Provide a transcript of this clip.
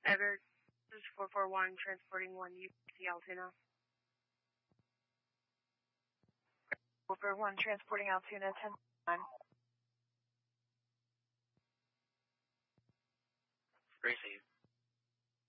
Everett, this is 441, transporting 1 UC Altoona. 441, transporting Altoona, 10-9. Gracie,